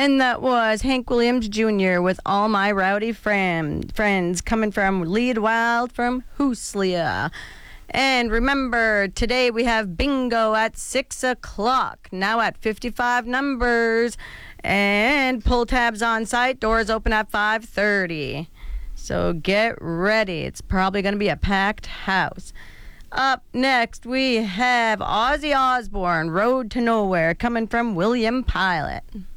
And that was Hank Williams Jr. with All My Rowdy Friends, coming from Lead Wild from Hooslia. And remember, today we have bingo at 6 o'clock, now at 55 numbers. And pull tabs on site, doors open at 5:30. So get ready. It's probably going to be a packed house. Up next, we have Ozzy Osbourne, Road to Nowhere, coming from William Pilot.